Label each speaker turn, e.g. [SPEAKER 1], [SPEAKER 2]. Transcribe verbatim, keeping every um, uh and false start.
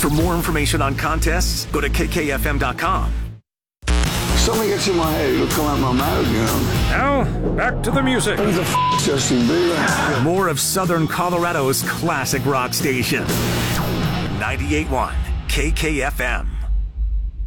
[SPEAKER 1] For more information on contests, go to K K F M dot com.
[SPEAKER 2] Something gets in my head, it'll come out my mouth, you know.
[SPEAKER 1] Now, back to the music.
[SPEAKER 2] Who the f*** Justin Bieber?
[SPEAKER 1] More of Southern Colorado's classic rock station. ninety-eight point one K K F M.